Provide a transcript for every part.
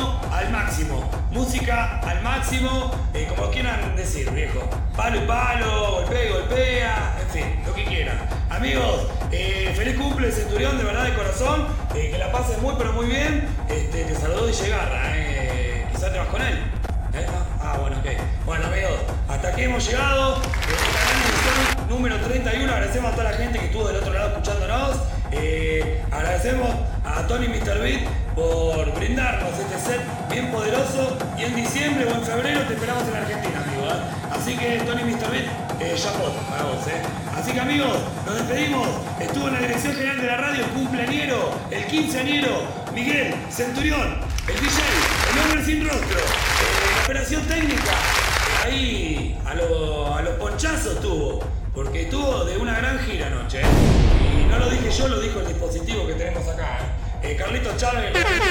Sonido al máximo, música al máximo, como quieran decir, viejo. Palo y palo, golpea y golpea, en fin, lo que quieran. Amigos, feliz cumple Centurión, de verdad, de corazón. Que la pasen muy, pero muy bien. Te saludó DJ Garra, quizás te vas con él. Ah, bueno, ok. Bueno, amigos, hasta aquí hemos llegado. Esta número 31. Agradecemos a toda la gente que estuvo del otro lado escuchándonos. Agradecemos a Tony Mr. Beat por brindarnos este set bien poderoso. Y en diciembre o en febrero te esperamos en Argentina, amigo. Así que Tony Mr. Beat, chapó para vos. Así que, amigos, nos despedimos. Estuvo en la dirección general de la radio el cumpleañero, el quinceañero, Miguel Centurión, el DJ, el hombre sin rostro, la operación técnica. Ahí a los ponchazos tuvo, porque estuvo de una gran gira anoche. Y no lo dije yo, lo dijo el dispositivo que tenemos acá. Carlitos Chávez,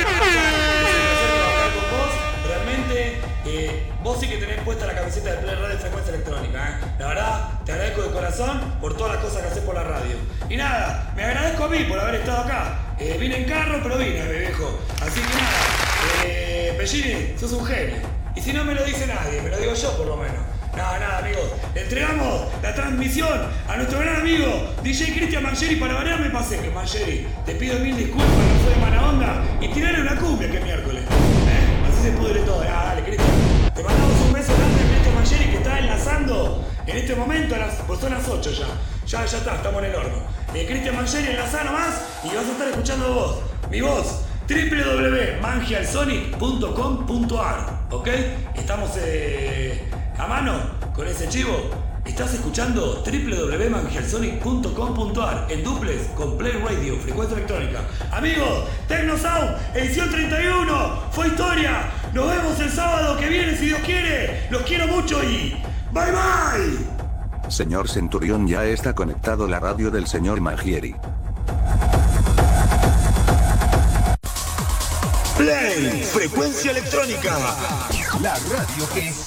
con vos. Realmente, vos sí que tenés puesta la camiseta de Play Radio Frecuencia Electrónica. La verdad, te agradezco de corazón por todas las cosas que haces por la radio. Y nada, me agradezco a mí por haber estado acá. Vine en carro, pero vine, viejo. Así que nada, Pellini, sos un genio. Y si no me lo dice nadie, me lo digo yo por lo menos. Nada, amigos. Le entregamos la transmisión a nuestro gran amigo DJ Cristian Mangieri. Para variar me pasé, que Mangieri, te pido mil disculpas, no soy de mala onda. Y tirarle una cumbia que es miércoles. Así se pudre todo. Dale, Cristian. Te mandamos un beso grande a Cristian Mangieri, que está enlazando en este momento, pues son las 8 ya. Ya está, estamos en el horno. Cristian Mangieri, enlazá nomás y vas a estar escuchando vos. Mi voz. www.mangialsonic.com.ar. ¿Ok? Estamos a mano con ese chivo. Estás escuchando www.mangialsonic.com.ar en duplex con Play Radio, frecuencia electrónica. Amigos, Tecnosound, edición 31. Fue historia. Nos vemos el sábado que viene si Dios quiere. Los quiero mucho y bye bye. Señor Centurión, ya está conectado la radio del señor Mangieri. Play, frecuencia electrónica. La radio que